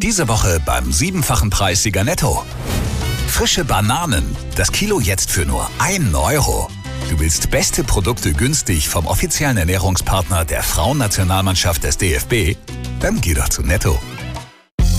Diese Woche beim 7-fachen Preissieger Netto. Frische Bananen. Das Kilo jetzt für nur 1 Euro. Du willst beste Produkte günstig vom offiziellen Ernährungspartner der Frauennationalmannschaft des DFB? Dann geh doch zu Netto.